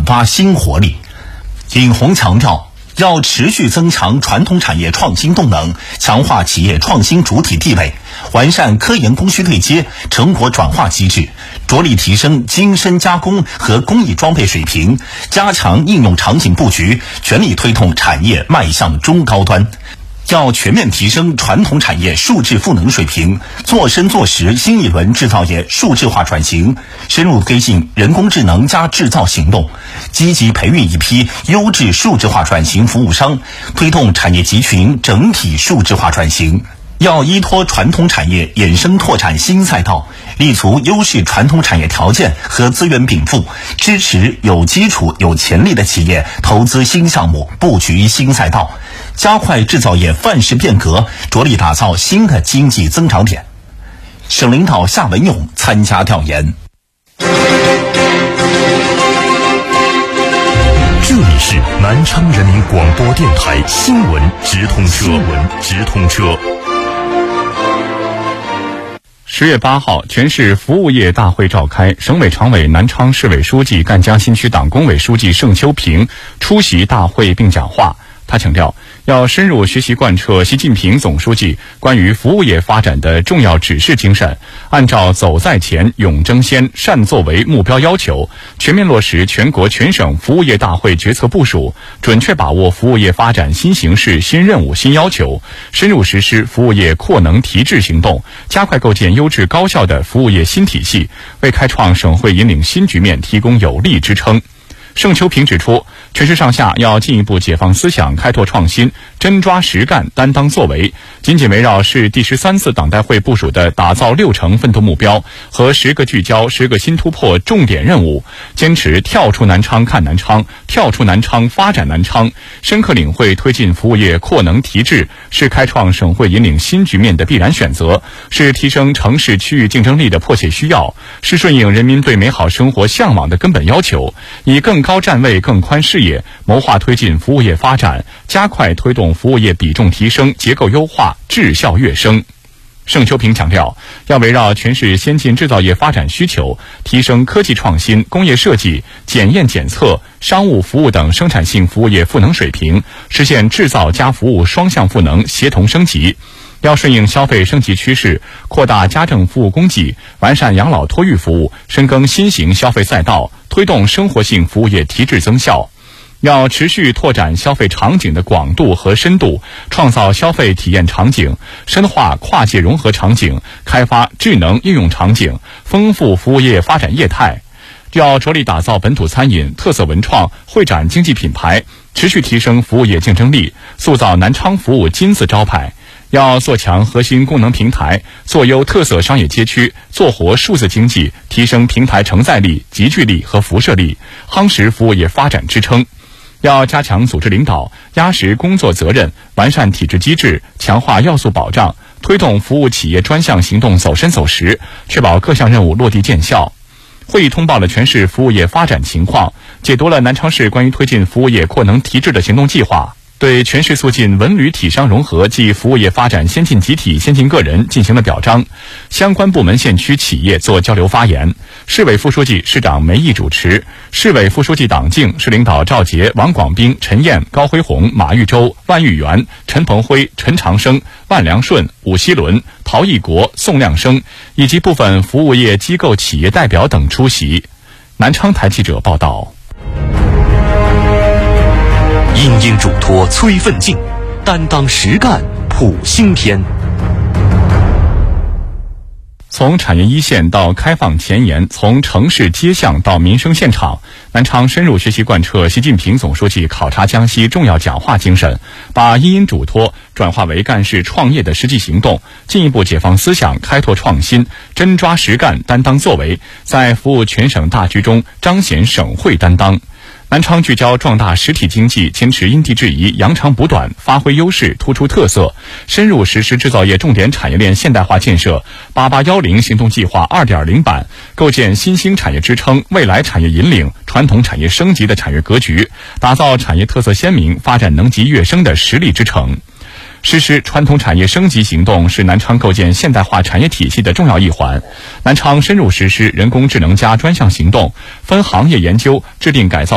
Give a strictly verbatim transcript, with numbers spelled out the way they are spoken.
发新活力。尹红强调，要持续增强传统产业创新动能，强化企业创新主体地位，完善科研供需对接、成果转化机制，着力提升精深加工和工艺装备水平，加强应用场景布局，全力推动产业迈向中高端。要全面提升传统产业数字赋能水平，做深做实新一轮制造业数字化转型，深入推进人工智能加制造行动，积极培育一批优质数字化转型服务商，推动产业集群整体数字化转型。要依托传统产业衍生拓展新赛道，立足优势传统产业条件和资源禀赋，支持有基础有潜力的企业投资新项目，布局新赛道，加快制造业范式变革，着力打造新的经济增长点。省领导夏文勇参加调研。 这里是南昌人民广播电台新闻直通车。新闻直通车。 十月八号，全市服务业大会召开，省委常委、南昌市委书记、赣江新区党工委书记盛秋平出席大会并讲话。他强调，要深入学习贯彻习近平总书记关于服务业发展的重要指示精神，按照走在前、勇争先、善作为目标要求，全面落实全国全省服务业大会决策部署，准确把握服务业发展新形势、新任务、新要求，深入实施服务业扩能提质行动，加快构建优质高效的服务业新体系，为开创省会引领新局面提供有力支撑。盛秋平指出，全市上下要进一步解放思想，开拓创新，真抓实干，担当作为，紧紧围绕市第十三次党代会部署的打造六成奋斗目标和十个聚焦、十个新突破重点任务，坚持跳出南昌看南昌，跳出南昌发展南昌，深刻领会推进服务业扩能提质是开创省会引领新局面的必然选择，是提升城市区域竞争力的迫切需要，是顺应人民对美好生活向往的根本要求，以更高站位、更宽视野，谋划推进服务业发展，加快推动服务业比重提升、结构优化、质效跃升。盛秋平强调，要围绕全市先进制造业发展需求，提升科技创新、工业设计、检验检测、商务服务等生产性服务业赋能水平，实现制造加服务双向赋能协同升级。要顺应消费升级趋势，扩大家政服务供给，完善养老托育服务，深耕新型消费赛道，推动生活性服务业提质增效。要持续拓展消费场景的广度和深度，创造消费体验场景，深化跨界融合场景，开发智能应用场景，丰富服务业发展业态。要着力打造本土餐饮、特色文创、会展经济品牌，持续提升服务业竞争力，塑造南昌服务金字招牌。要做强核心功能平台，做优特色商业街区，做活数字经济，提升平台承载力、集聚力和辐射力，夯实服务业发展支撑。要加强组织领导，压实工作责任，完善体制机制，强化要素保障，推动服务企业专项行动走深走实，确保各项任务落地见效。会议通报了全市服务业发展情况，解读了南昌市关于推进服务业扩能提质的行动计划，对全市促进文旅体商融合及服务业发展先进集体、先进个人进行了表彰，相关部门县区企业做交流发言。市委副书记、市长梅毅主持，市委副书记党静、市领导赵杰、王广兵、陈燕、高辉红、马玉洲、万玉元、陈鹏辉、陈长生、万良顺、武希伦、陶义国、宋亮生以及部分服务业机构企业代表等出席。南昌台记者报道。 殷殷嘱托催奋进，担当实干谱新篇。 从产业一线到开放前沿，从城市街巷到民生现场，南昌深入学习贯彻习近平总书记考察江西重要讲话精神，把殷殷嘱托转化为干事创业的实际行动，进一步解放思想，开拓创新，真抓实干，担当作为，在服务全省大局中彰显省会担当。南昌聚焦壮大实体经济，坚持因地制宜、扬长补短，发挥优势，突出特色，深入实施制造业重点产业链现代化建设八八一零行动计划 二点零 版，构建新兴产业支撑、未来产业引领、传统产业升级的产业格局，打造产业特色鲜明、发展能级跃升的实力之城。实施传统产业升级行动是南昌构建现代化产业体系的重要一环。南昌深入实施人工智能加专项行动，分行业研究制定改造